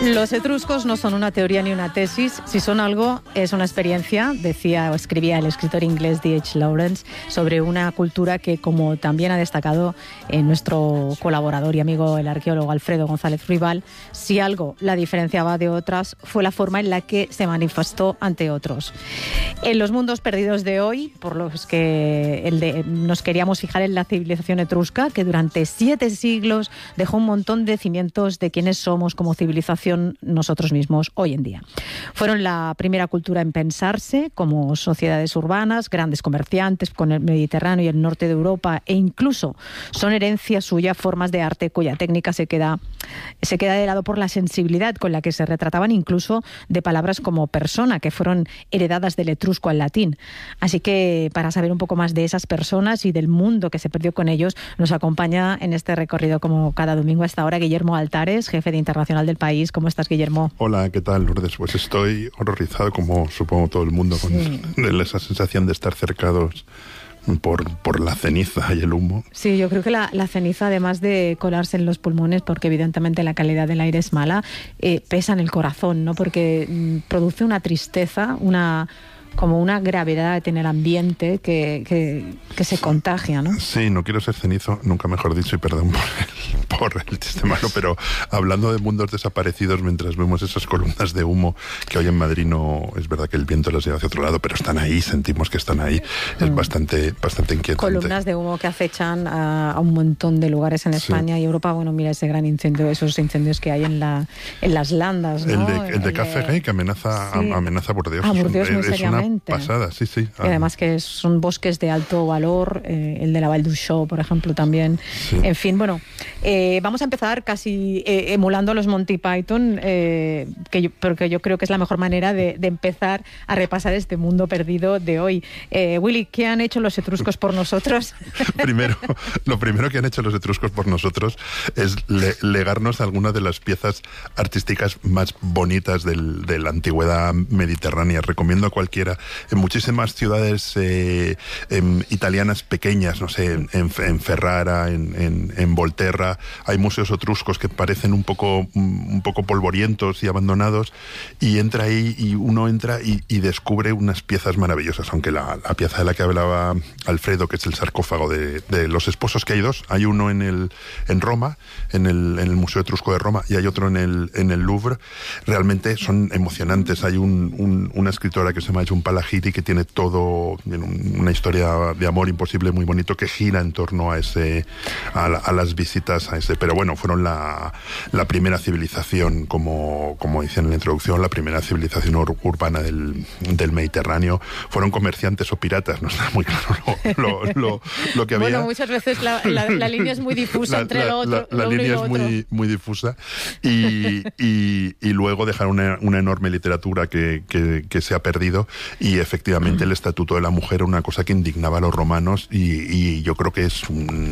Los etruscos no son una teoría ni una tesis, si son algo es una experiencia, decía o escribía el escritor inglés D.H. Lawrence, sobre una cultura que, como también ha destacado nuestro colaborador y amigo el arqueólogo Alfredo González Ruibal, si algo la diferenciaba de otras fue la forma en la que se manifestó ante otros. En los mundos perdidos de hoy, por los que nos queríamos fijar en la civilización etrusca, que durante 7 siglos dejó un montón de cimientos de quiénes somos como civilización nosotros mismos hoy en día. Fueron la primera cultura en pensarse como sociedades urbanas, grandes comerciantes con el Mediterráneo y el norte de Europa, e incluso son herencia suya formas de arte cuya técnica se queda de lado por la sensibilidad con la que se retrataban, incluso de palabras como persona, que fueron heredadas del etrusco al latín. Así que para saber un poco más de esas personas y del mundo que se perdió con ellos, nos acompaña en este recorrido como cada domingo a esta hora Guillermo Altares, jefe de Internacional del País. ¿Cómo estás, Guillermo? Hola, ¿qué tal, Lourdes? Pues estoy horrorizado, como supongo todo el mundo, con esa sensación de estar cercados por la ceniza y el humo. Sí, yo creo que la ceniza, además de colarse en los pulmones, porque evidentemente la calidad del aire es mala, pesa en el corazón, ¿no? Porque produce una tristeza, como una gravedad en el ambiente que se contagia, ¿no? Sí, no quiero ser cenizo, nunca mejor dicho, y perdón por el chiste malo, pero hablando de mundos desaparecidos, mientras vemos esas columnas de humo que hoy en Madrid no es verdad que el viento las lleva hacia otro lado, pero están ahí, sentimos que están ahí, es bastante inquietante. Columnas de humo que acechan a un montón de lugares en España y Europa. Bueno, mira ese gran incendio, esos incendios que hay en las landas, ¿no? El de Café Gay, que amenaza a Burdeos. A Burdeos muy seriamente. Pasada, sí. Y además que son bosques de alto valor, el de la Val d'Uixó, por ejemplo, también. Sí. En fin, bueno, vamos a empezar casi emulando a los Monty Python, porque yo creo que es la mejor manera de empezar a repasar este mundo perdido de hoy. Willy, ¿qué han hecho los etruscos por nosotros? Lo primero que han hecho los etruscos por nosotros es legarnos algunas de las piezas artísticas más bonitas de la antigüedad mediterránea. Recomiendo a cualquiera. En muchísimas ciudades italianas pequeñas, no sé, en Ferrara, en Volterra, hay museos etruscos que parecen un poco polvorientos y abandonados, y entra ahí y uno entra y descubre unas piezas maravillosas, aunque la pieza de la que hablaba Alfredo, que es el sarcófago de los esposos, que hay dos, hay uno en Roma, en el Museo Etrusco de Roma, y hay otro en el Louvre. Realmente son emocionantes. Hay una escritora que se llama Jhumpa Lahiri, que tiene todo una historia de amor imposible muy bonito que gira en torno a las visitas a ese. Pero bueno, fueron la primera civilización, como dicen en la introducción, la primera civilización urbana del Mediterráneo. Fueron comerciantes o piratas, no está muy claro lo que había. Bueno, muchas veces la línea es muy difusa entre lo otro. La línea es muy difusa, y luego dejaron una enorme literatura que se ha perdido, y efectivamente el estatuto de la mujer era una cosa que indignaba a los romanos, y yo creo que es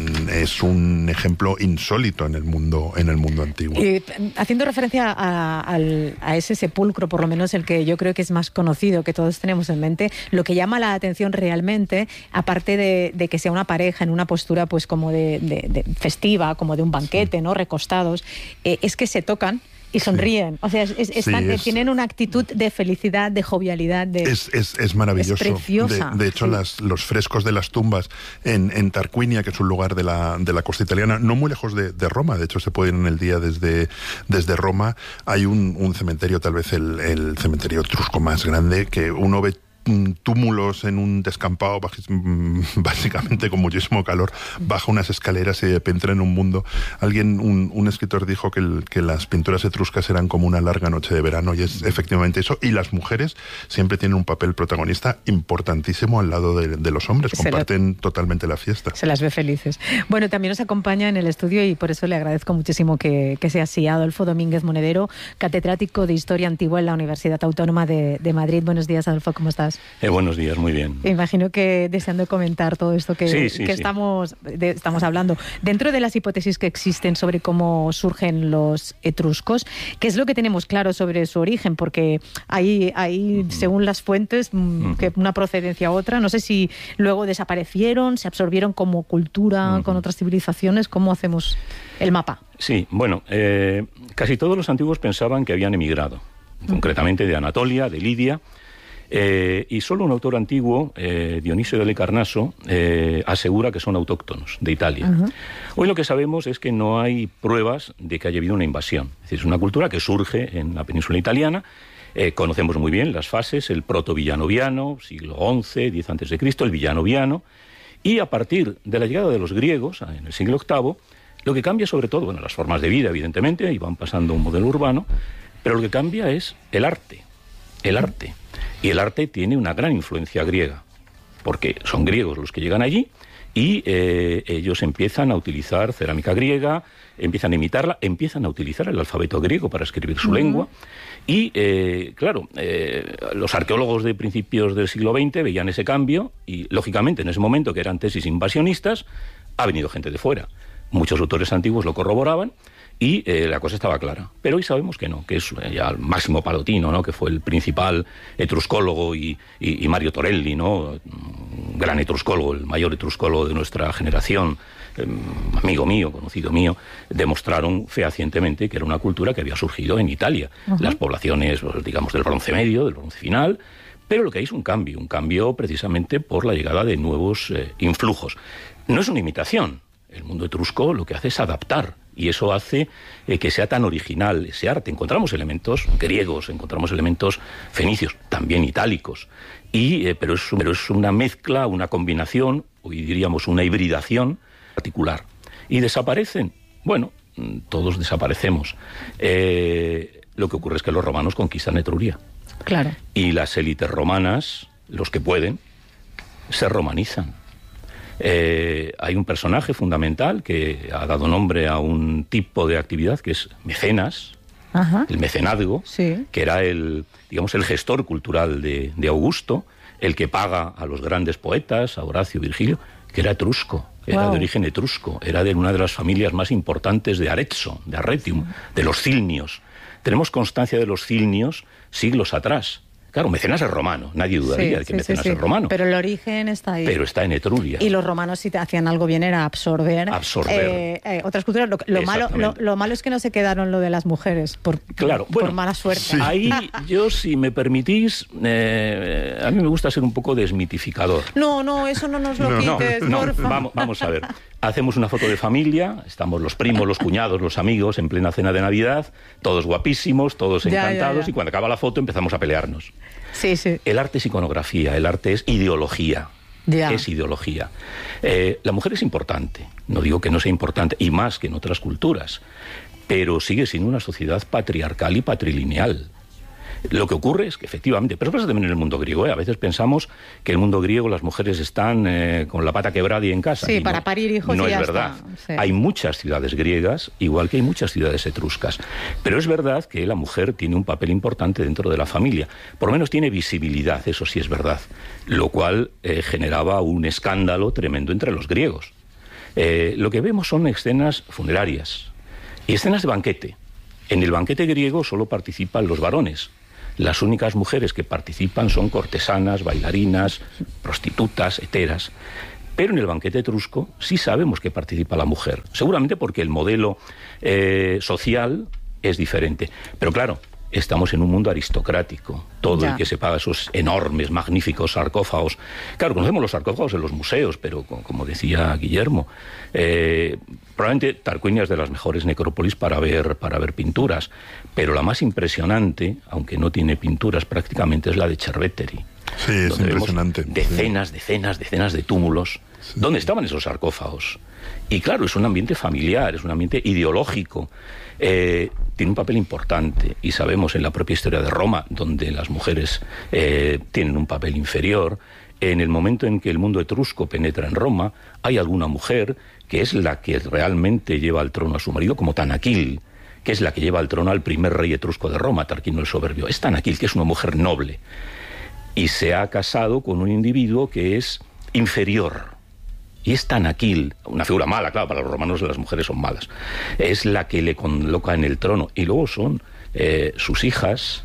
un ejemplo insólito en el mundo antiguo. Haciendo referencia a ese sepulcro, por lo menos el que yo creo que es más conocido, que todos tenemos en mente, lo que llama la atención realmente, aparte de que sea una pareja en una postura pues como de festiva, como de un banquete, ¿no? Recostados, es que se tocan y sonríen. O sea, tienen una actitud de felicidad, de jovialidad. Es maravilloso. Es preciosa. De hecho, los frescos de las tumbas en Tarquinia, que es un lugar de la costa italiana, no muy lejos de Roma, de hecho se puede ir en el día desde Roma, hay un cementerio, tal vez el cementerio etrusco más grande, que uno ve túmulos en un descampado, básicamente con muchísimo calor, baja unas escaleras y entra en un mundo. Un escritor dijo que las pinturas etruscas eran como una larga noche de verano, y es efectivamente eso, y las mujeres siempre tienen un papel protagonista importantísimo al lado de los hombres, comparten totalmente la fiesta. Se las ve felices. Bueno, también nos acompaña en el estudio, y por eso le agradezco muchísimo que sea así, Adolfo Domínguez Monedero, catedrático de Historia Antigua en la Universidad Autónoma de Madrid. Buenos días, Adolfo, ¿cómo estás? estás? Buenos días, muy bien. Imagino que deseando comentar todo esto que estamos hablando. Dentro de las hipótesis que existen sobre cómo surgen los etruscos, ¿qué es lo que tenemos claro sobre su origen? Porque hay según las fuentes, que una procedencia u otra, no sé si luego desaparecieron, se absorbieron como cultura con otras civilizaciones. ¿Cómo hacemos el mapa? Sí, bueno, casi todos los antiguos pensaban que habían emigrado, concretamente de Anatolia, de Lidia, y solo un autor antiguo, Dionisio de Halicarnaso, asegura que son autóctonos de Italia. Hoy lo que sabemos es que no hay pruebas de que haya habido una invasión. Es decir, es una cultura que surge en la península italiana. Conocemos muy bien las fases: el proto-villanoviano, siglo XI, X a.C., el villanoviano, y a partir de la llegada de los griegos, en el siglo VIII, lo que cambia sobre todo, las formas de vida, evidentemente, y van pasando a un modelo urbano, pero lo que cambia es el arte. El arte. Y el arte tiene una gran influencia griega, porque son griegos los que llegan allí y ellos empiezan a utilizar cerámica griega, empiezan a imitarla, empiezan a utilizar el alfabeto griego para escribir su lengua. Y, los arqueólogos de principios del siglo XX veían ese cambio y, lógicamente, en ese momento, que eran tesis invasionistas, ha venido gente de fuera. Muchos autores antiguos lo corroboraban y la cosa estaba clara. Pero hoy sabemos que no, que es ya Máximo Palotino, ¿no?, que fue el principal etruscólogo, y Mario Torelli, ¿no?, gran etruscólogo, el mayor etruscólogo de nuestra generación, amigo mío, conocido mío, demostraron fehacientemente que era una cultura que había surgido en Italia. Las poblaciones, digamos, del Bronce Medio, del Bronce Final. Pero lo que hay es un cambio precisamente por la llegada de nuevos influjos. No es una imitación. El mundo etrusco lo que hace es adaptar, y eso hace que sea tan original ese arte. Encontramos elementos griegos, encontramos elementos fenicios, también itálicos, pero es una mezcla, una combinación, hoy diríamos una hibridación particular. ¿Y desaparecen? Bueno, todos desaparecemos. Lo que ocurre es que los romanos conquistan Etruria. Claro. Y las élites romanas, los que pueden, se romanizan. Hay un personaje fundamental que ha dado nombre a un tipo de actividad que es mecenas, el mecenazgo, que era el gestor cultural de Augusto, el que paga a los grandes poetas, a Horacio, Virgilio, que era etrusco, era de origen etrusco, era de una de las familias más importantes de Arezzo, de Arretium, de los Cilnios. Tenemos constancia de los Cilnios siglos atrás. Claro, Mecenas es romano, nadie dudaría de que Mecenas es romano. Pero el origen está ahí. Pero está en Etruria. Y los romanos, si te hacían algo bien, era absorber. Otras culturas. Lo malo es que no se quedaron lo de las mujeres, por mala suerte. Sí. Ahí yo, si me permitís, a mí me gusta ser un poco desmitificador. No, eso no nos lo quites, porfa. Vamos a ver. Hacemos una foto de familia, estamos los primos, los cuñados, los amigos, en plena cena de Navidad, todos guapísimos, todos encantados, y cuando acaba la foto empezamos a pelearnos. Sí. El arte es iconografía, el arte es ideología. Es ideología. La mujer es importante, no digo que no sea importante, y más que en otras culturas, pero sigue siendo una sociedad patriarcal y patrilineal. Lo que ocurre es que, efectivamente, pero pasa también en el mundo griego, a veces pensamos que el mundo griego las mujeres están con la pata quebrada y en casa. Sí, para parir hijos no y ya es verdad. Sí. Hay muchas ciudades griegas, igual que hay muchas ciudades etruscas. Pero es verdad que la mujer tiene un papel importante dentro de la familia. Por lo menos tiene visibilidad, eso sí es verdad. Lo cual generaba un escándalo tremendo entre los griegos. Lo que vemos son escenas funerarias y escenas de banquete. En el banquete griego solo participan los varones. Las únicas mujeres que participan son cortesanas, bailarinas, prostitutas, heteras. Pero en el banquete etrusco sí sabemos que participa la mujer. Seguramente porque el modelo social es diferente. Pero claro, estamos en un mundo aristocrático. Todo el que se paga esos enormes, magníficos sarcófagos. Claro, conocemos los sarcófagos en los museos, pero como decía Guillermo, probablemente Tarquinia es de las mejores necrópolis para ver pinturas. Pero la más impresionante, aunque no tiene pinturas prácticamente, es la de Cerveteri. Sí, es impresionante. Decenas de túmulos. Sí. ¿Dónde estaban esos sarcófagos? Y claro, es un ambiente familiar, es un ambiente ideológico. Tiene un papel importante, y sabemos en la propia historia de Roma, donde las mujeres tienen un papel inferior. En el momento en que el mundo etrusco penetra en Roma, hay alguna mujer que es la que realmente lleva al trono a su marido, como Tanaquil, que es la que lleva al trono al primer rey etrusco de Roma, Tarquinio el Soberbio. Es Tanaquil, que es una mujer noble. y se ha casado con un individuo que es inferior. Y es Tanaquil, una figura mala, claro, para los romanos las mujeres son malas. Es la que le coloca en el trono. Y luego son sus hijas,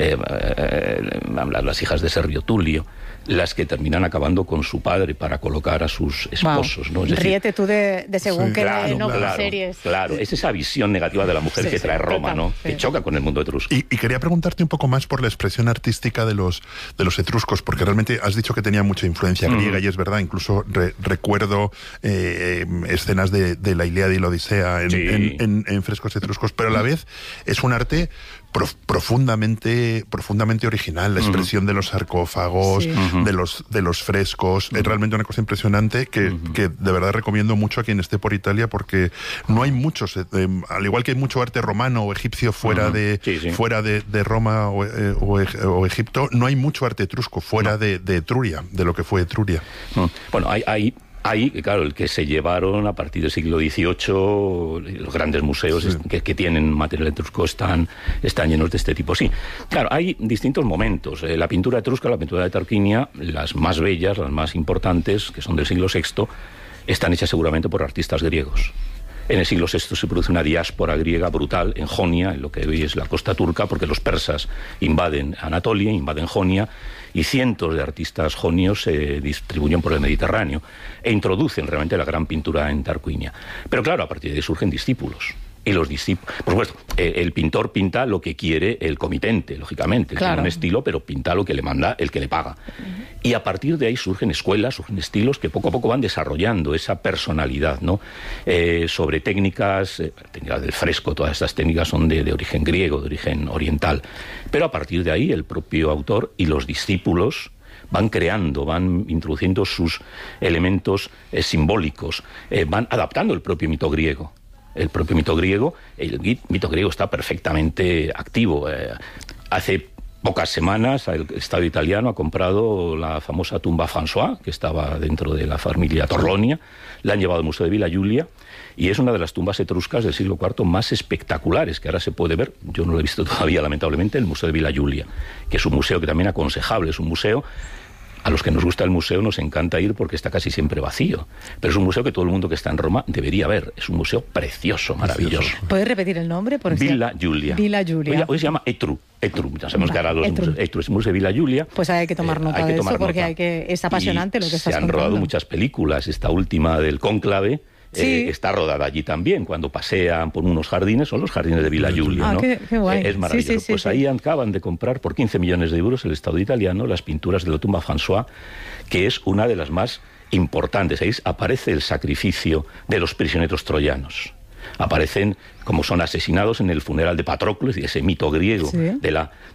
las hijas de Servio Tulio, las que terminan acabando con su padre para colocar a sus esposos, ¿no? Es decir, ríete tú de según qué series. Claro, es esa visión negativa de la mujer que trae Roma, total, ¿no? Sí. Que choca con el mundo etrusco. Y quería preguntarte un poco más por la expresión artística de los etruscos, porque realmente has dicho que tenía mucha influencia griega, y es verdad, incluso recuerdo escenas de la Ilíada y la Odisea en frescos etruscos, pero a la vez es un arte profundamente original, la expresión de los sarcófagos, de los frescos, es realmente una cosa impresionante que de verdad recomiendo mucho a quien esté por Italia, porque no hay muchos, al igual que hay mucho arte romano o egipcio fuera de Roma o Egipto, no hay mucho arte etrusco fuera de Etruria, de lo que fue Etruria. Bueno, hay, claro, el que se llevaron a partir del siglo XVIII, los grandes museos que tienen material etrusco están llenos de este tipo. Sí, claro, hay distintos momentos. La pintura etrusca, la pintura de Tarquinia, las más bellas, las más importantes, que son del siglo VI, están hechas seguramente por artistas griegos. En el siglo VI se produce una diáspora griega brutal en Jonia, en lo que hoy es la costa turca, porque los persas invaden Anatolia, invaden Jonia, y cientos de artistas jonios se distribuyen por el Mediterráneo e introducen realmente la gran pintura en Tarquinia. Pero claro, a partir de ahí surgen discípulos. Y los discípulos, por supuesto, el pintor pinta lo que quiere el comitente, lógicamente. Claro. Tiene un estilo, pero pinta lo que le manda el que le paga. Y a partir de ahí surgen escuelas, surgen estilos que poco a poco van desarrollando esa personalidad, ¿no? Sobre técnicas del fresco, todas estas técnicas son de origen griego, de origen oriental. Pero a partir de ahí el propio autor y los discípulos van creando, van introduciendo sus elementos simbólicos, van adaptando el propio mito griego. El mito griego está perfectamente activo. Hace pocas semanas el Estado italiano ha comprado la famosa tumba François, que estaba dentro de la familia Torlonia, la han llevado al Museo de Villa Giulia, y es una de las tumbas etruscas del siglo IV más espectaculares, que ahora se puede ver, yo no lo he visto todavía lamentablemente, el Museo de Villa Giulia, que es un museo que también aconsejable, es un museo. A los que nos gusta el museo nos encanta ir porque está casi siempre vacío. Pero es un museo que todo el mundo que está en Roma debería ver. Es un museo precioso, maravilloso. ¿Puedes repetir el nombre? Villa Giulia. Villa Giulia. Hoy se llama Etru. Ya sabemos que ahora Etru es el Museo de Villa Giulia. Pues hay que tomar nota de eso porque es apasionante lo que estás contando. Se han rodado muchas películas. Esta última del Cónclave está rodada allí también. Cuando pasean por unos jardines, son los jardines de Villa Giulia, ¿no? Qué guay. Es maravilloso. Pues ahí acaban de comprar por 15 millones de euros el Estado italiano las pinturas de la tumba François, que es una de las más importantes. Ahí aparece el sacrificio de los prisioneros troyanos. Aparecen como son asesinados en el funeral de Patroclo, y ese mito griego de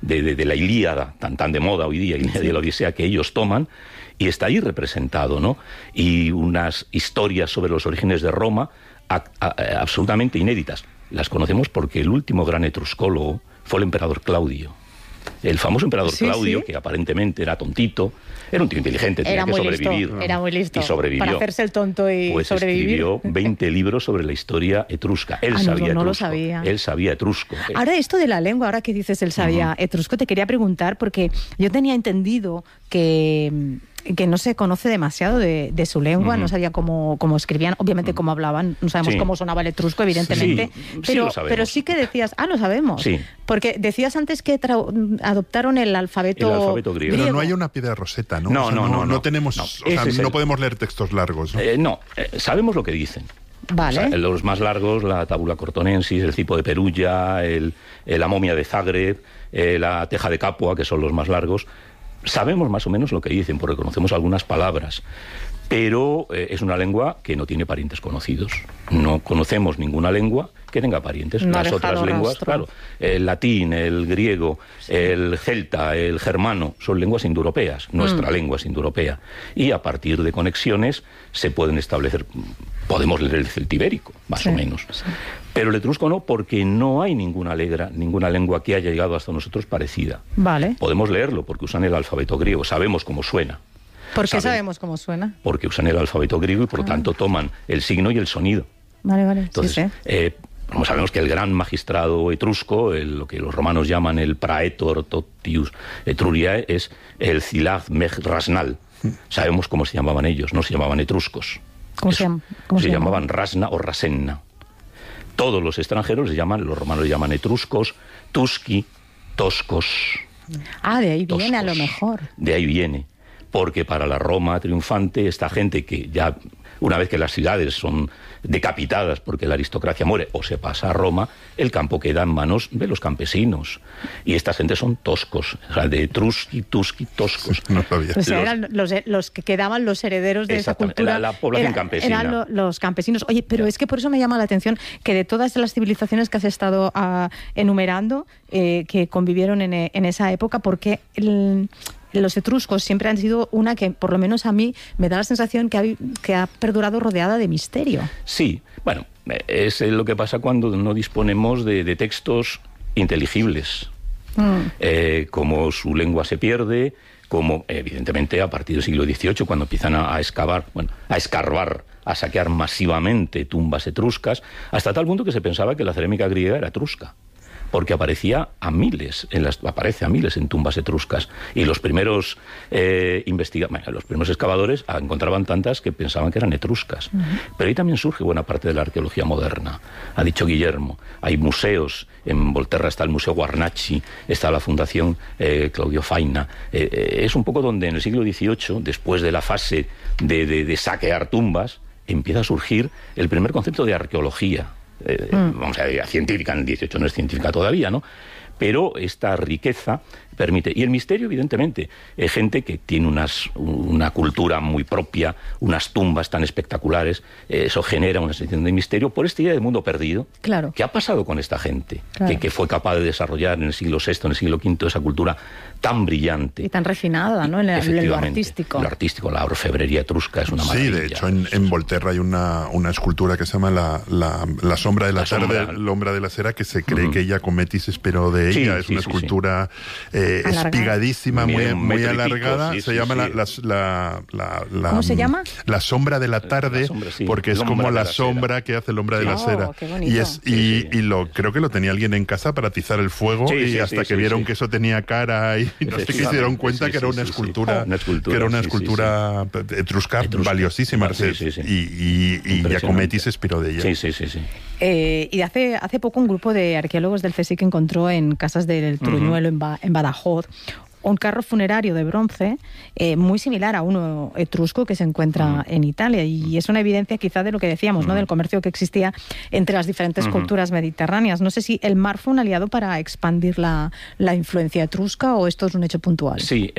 la Ilíada, tan de moda hoy día, Ilíada y la Odisea, que ellos toman, y está ahí representado, ¿no? Y unas historias sobre los orígenes de Roma absolutamente inéditas. Las conocemos porque el último gran etruscólogo fue el emperador Claudio. El famoso emperador Claudio, que aparentemente era tontito, era un tío inteligente, tenía que sobrevivir. Era muy listo. Y sobrevivió. Para hacerse el tonto y sobrevivir. Escribió 20 libros sobre la historia etrusca. Él sabía etrusco. Lo sabía. Él sabía etrusco. Ahora, esto de la lengua, ahora que dices él sabía etrusco, te quería preguntar, porque yo tenía entendido que no se conoce demasiado de su lengua, no sabía cómo escribían, obviamente cómo hablaban, no sabemos cómo sonaba el etrusco, evidentemente, pero sí que decías, lo sabemos, porque decías antes que adoptaron el alfabeto griego. Pero no hay una piedra roseta, ¿no? No tenemos, no podemos leer textos largos, ¿no? Sabemos lo que dicen. Vale. O sea, los más largos, la Tabula Cortonensis, el Cipo de Perugia, la momia de Zagreb, la Teja de Capua, que son los más largos. Sabemos más o menos lo que dicen, porque conocemos algunas palabras, pero es una lengua que no tiene parientes conocidos. No conocemos ninguna lengua que tenga parientes. Las otras lenguas, claro, el latín, el griego, el celta, el germano, son lenguas indoeuropeas. Nuestra lengua es indoeuropea. Y a partir de conexiones se pueden establecer, podemos leer el celtibérico, más o menos. Sí. Pero el etrusco no, porque no hay ninguna lengua que haya llegado hasta nosotros parecida. Vale. Podemos leerlo porque usan el alfabeto griego, sabemos cómo suena. ¿Por qué sabemos cómo suena? Porque usan el alfabeto griego y por lo tanto toman el signo y el sonido. Vale. Entonces, Como sabemos que el gran magistrado etrusco, lo que los romanos llaman el praetor totius Etruriae, es el Zilag Rasnal. Sabemos cómo se llamaban ellos, no se llamaban etruscos. ¿Cómo se llamaban Rasna o Rasenna. Todos los extranjeros los romanos le llaman etruscos, tusci, toscos. Ah, de ahí toscos. Viene a lo mejor. De ahí viene. Porque para la Roma triunfante, esta gente que ya, una vez que las ciudades son decapitadas porque la aristocracia muere o se pasa a Roma, el campo queda en manos de los campesinos. Y esta gente son toscos, o sea, de etrusci, tusci, toscos. No sabía. O sea, eran los que quedaban los herederos de esa cultura. La población campesina. Eran los campesinos. Oye, pero es que por eso me llama la atención que de todas las civilizaciones que has estado enumerando, que convivieron en esa época, porque los etruscos siempre han sido una que, por lo menos a mí, me da la sensación que ha perdurado rodeada de misterio. Sí, bueno, es lo que pasa cuando no disponemos de textos inteligibles. Como su lengua se pierde, como evidentemente a partir del siglo XVIII, cuando empiezan a escarbar, a saquear masivamente tumbas etruscas, hasta tal punto que se pensaba que la cerámica griega era etrusca, porque aparece a miles en tumbas etruscas, y los primeros los primeros excavadores encontraban tantas que pensaban que eran etruscas. Pero ahí también surge buena parte de la arqueología moderna. Ha dicho Guillermo, hay museos, en Volterra está el Museo Guarnaci, está la Fundación Claudio Faina. Es un poco donde en el siglo XVIII, después de la fase de saquear tumbas, empieza a surgir el primer concepto de arqueología. Vamos a decir, científica, en el 18 no es científica todavía, ¿no? Pero esta riqueza permite. Y el misterio, evidentemente, gente que tiene una cultura muy propia, unas tumbas tan espectaculares, eso genera una sensación de misterio por esta idea de mundo perdido. Claro. ¿Qué ha pasado con esta gente? Claro. Que fue capaz de desarrollar en el siglo VI, en el siglo V, esa cultura tan brillante. Y tan refinada, ¿no? En lo artístico. Lo artístico, la orfebrería etrusca es una maravilla. Sí, de hecho, en Volterra hay una escultura que se llama la sombra de la tarde, la ombra de la cera, que se cree que Giacometti se esperó de ella. Es una escultura espigadísima, muy alargada. Se llama ¿Cómo se llama? La sombra de la tarde, porque es como la sombra que hace el hombre de la cera. Creo que lo tenía alguien en casa para atizar el fuego, y hasta que vieron que eso tenía cara y no sé qué, se dieron cuenta que era una escultura etrusca valiosísima. Y Giacometti se inspiró de ella. Sí. Y hace poco un grupo de arqueólogos del CSIC encontró en Casas del Truñuelo, en Badajoz, un carro funerario de bronce muy similar a uno etrusco que se encuentra en Italia, y es una evidencia quizá de lo que decíamos, ¿no? Del comercio que existía entre las diferentes culturas mediterráneas. No sé si el mar fue un aliado para expandir la influencia etrusca, o esto es un hecho puntual. Sí,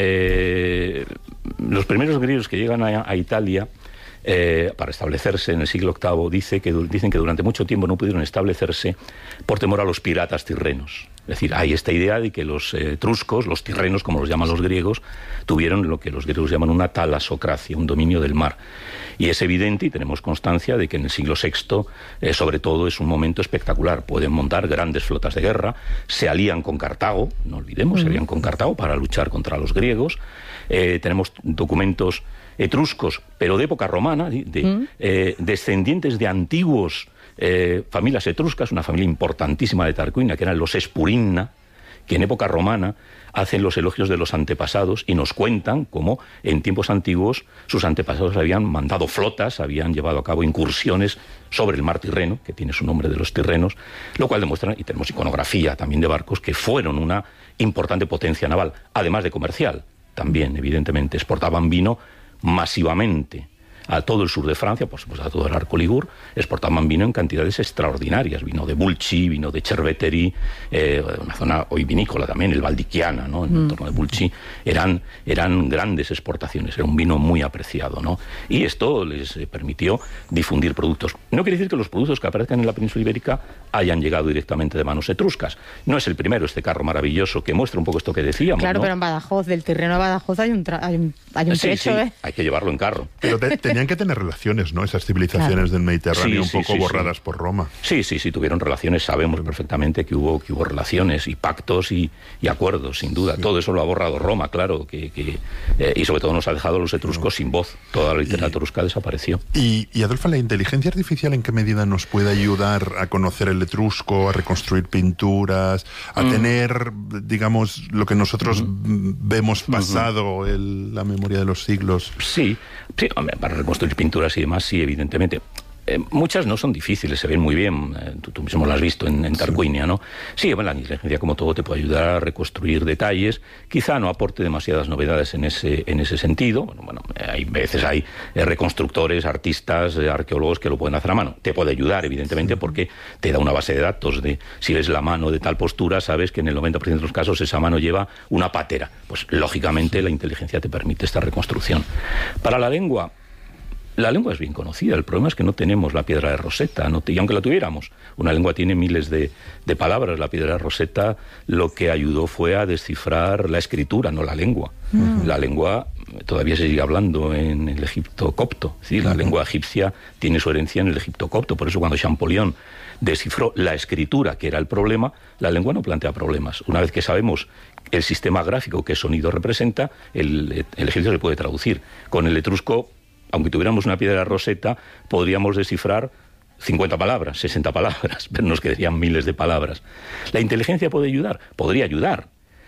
los primeros griegos que llegan a Italia para establecerse en el siglo VIII dicen que durante mucho tiempo no pudieron establecerse por temor a los piratas tirrenos. Es decir, hay esta idea de que los etruscos, los tirrenos, como los llaman los griegos, tuvieron lo que los griegos llaman una talasocracia, un dominio del mar. Y es evidente, y tenemos constancia, de que en el siglo VI, sobre todo, es un momento espectacular. Pueden montar grandes flotas de guerra, se alían con Cartago, no olvidemos, se alían con Cartago para luchar contra los griegos. Tenemos documentos etruscos, pero de época romana, descendientes de antiguos familias etruscas, una familia importantísima de Tarquinia, que eran los Espurinna, que en época romana hacen los elogios de los antepasados y nos cuentan cómo en tiempos antiguos sus antepasados habían mandado flotas, habían llevado a cabo incursiones sobre el mar Tirreno, que tiene su nombre de los tirrenos, lo cual demuestra, y tenemos iconografía también de barcos, que fueron una importante potencia naval, además de comercial. También, evidentemente, exportaban vino masivamente a todo el sur de Francia, por supuesto a todo el arco Ligur, exportaban vino en cantidades extraordinarias, vino de Bulci, vino de Cerveteri, una zona hoy vinícola también, el Valdichiana, ¿no? En torno de Bulci, eran grandes exportaciones, era un vino muy apreciado, ¿no? Y esto les permitió difundir productos. No quiere decir que los productos que aparezcan en la península ibérica hayan llegado directamente de manos etruscas. No es el primero este carro maravilloso que muestra un poco esto que decíamos, claro, ¿no? Pero en Badajoz, del Tirreno a Badajoz hay un trecho, sí, hay que llevarlo en carro. Pero tenían que tener relaciones, ¿no? Esas civilizaciones del Mediterráneo un poco borradas por Roma. Sí, tuvieron relaciones, sabemos perfectamente que hubo relaciones y pactos y acuerdos, sin duda. Todo eso lo ha borrado Roma, claro, y sobre todo nos ha dejado los etruscos sin voz. Toda la literatura etrusca desapareció. Y Adolfo, ¿la inteligencia artificial en qué medida nos puede ayudar a conocer el etrusco, a reconstruir pinturas, a tener, digamos, lo que nosotros vemos pasado en la memoria de los siglos? Sí, para reconstruir pinturas y demás, sí, evidentemente. Muchas no son difíciles, se ven muy bien, tú mismo lo has visto en Tarquinia, ¿no? Sí, bueno, la inteligencia como todo te puede ayudar a reconstruir detalles, quizá no aporte demasiadas novedades en ese sentido. Bueno, hay veces hay reconstructores, artistas, arqueólogos que lo pueden hacer a mano. Te puede ayudar, evidentemente, porque te da una base de datos de si ves la mano de tal postura, sabes que en el 90% de los casos esa mano lleva una pátera. Pues lógicamente la inteligencia te permite esta reconstrucción. Para la lengua es bien conocida, el problema es que no tenemos la piedra de Rosetta, y aunque la tuviéramos, una lengua tiene miles de palabras, la piedra de Rosetta lo que ayudó fue a descifrar la escritura, no la lengua. La lengua todavía se sigue hablando en el Egipto copto, ¿sí? La lengua egipcia tiene su herencia en el Egipto copto, por eso cuando Champollion descifró la escritura, que era el problema, la lengua no plantea problemas. Una vez que sabemos el sistema gráfico que sonido representa, el egipcio se puede traducir. Con el etrusco, aunque tuviéramos una piedra Rosetta, podríamos descifrar 50 palabras, 60 palabras, pero nos quedarían miles de palabras. ¿La inteligencia puede ayudar? Podría ayudar.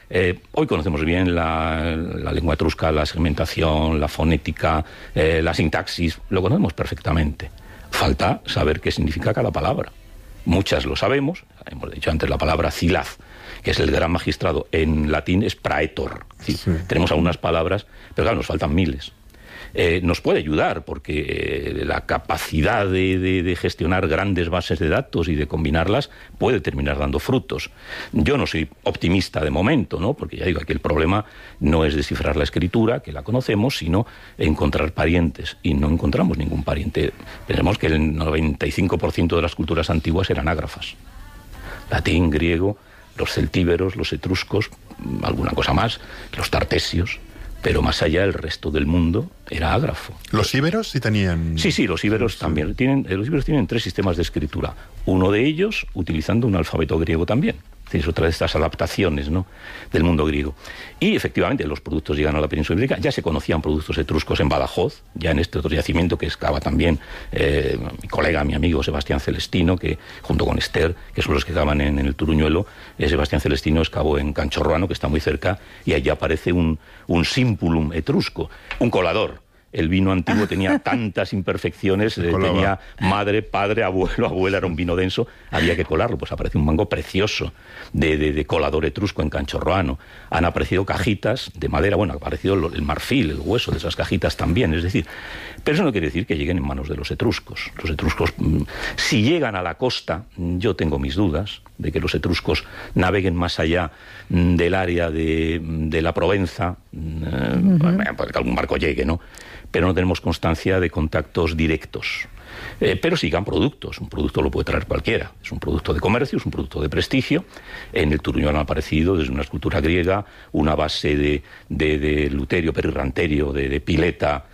Hoy conocemos bien la lengua etrusca, la segmentación, la fonética, la sintaxis, lo conocemos perfectamente. Falta saber qué significa cada palabra. Muchas lo sabemos, hemos dicho antes la palabra cilaz, que es el gran magistrado, en latín es praetor. Sí. Tenemos algunas palabras, pero claro, nos faltan miles. Nos puede ayudar porque la capacidad de gestionar grandes bases de datos y de combinarlas puede terminar dando frutos. Yo no soy optimista de momento, ¿no? Porque ya digo, aquí el problema no es descifrar la escritura, que la conocemos, sino encontrar parientes, y no encontramos ningún pariente. Pensemos que el 95% de las culturas antiguas eran ágrafas. Latín, griego, los celtíberos, los etruscos, alguna cosa más, los tartesios. Pero más allá, el resto del mundo era ágrafo. ¿Los íberos sí tenían...? Sí, los íberos también. Los íberos tienen 3 sistemas de escritura. Uno de ellos utilizando un alfabeto griego también. Es otra de estas adaptaciones, ¿no?, del mundo griego. Y efectivamente los productos llegan a la península ibérica. Ya se conocían productos etruscos en Badajoz, ya en este otro yacimiento que excava también mi colega, mi amigo Sebastián Celestino, que junto con Esther, que son los que excavan en el Turuñuelo, Sebastián Celestino excavó en Canchorroano, que está muy cerca, y allí aparece un simpulum etrusco, un colador. El vino antiguo tenía tantas imperfecciones, tenía madre, padre, abuelo, abuela, era un vino denso, había que colarlo. Pues aparece un mango precioso de colador etrusco en Canchorroano. Han aparecido cajitas de madera, bueno, ha aparecido el marfil, el hueso de esas cajitas también, es decir, pero eso no quiere decir que lleguen en manos de los etruscos. Los etruscos, si llegan a la costa, yo tengo mis dudas de que los etruscos naveguen más allá del área de la Provenza, porque algún barco llegue, ¿no? Pero no tenemos constancia de contactos directos. Pero sigan productos. Un producto lo puede traer cualquiera. Es un producto de comercio, es un producto de prestigio. En el Turuñuelo ha aparecido, desde una escultura griega, una base de luterio, perirranterio, de pileta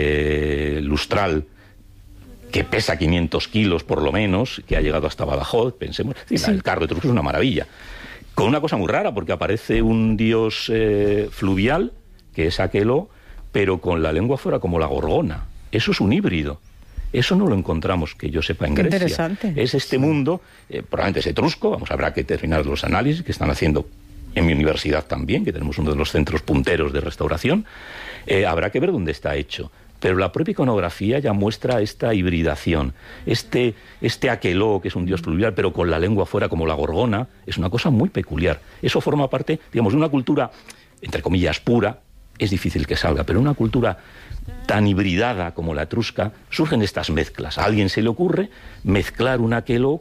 lustral, que pesa 500 kilos por lo menos, que ha llegado hasta Badajoz, pensemos. El carro etrusco es una maravilla. Con una cosa muy rara, porque aparece un dios fluvial, que es Aqueloo, pero con la lengua fuera como la gorgona. Eso es un híbrido. Eso no lo encontramos, que yo sepa, en Grecia. Interesante. Es este mundo, probablemente es etrusco, habrá que terminar los análisis que están haciendo en mi universidad también, que tenemos uno de los centros punteros de restauración. Habrá que ver dónde está hecho. Pero la propia iconografía ya muestra esta hibridación. Este Aqueloo, que es un dios fluvial, pero con la lengua fuera como la gorgona, es una cosa muy peculiar. Eso forma parte, digamos, de una cultura, entre comillas, pura. Es difícil que salga, pero en una cultura tan hibridada como la etrusca surgen estas mezclas. A alguien se le ocurre mezclar un Aqueloo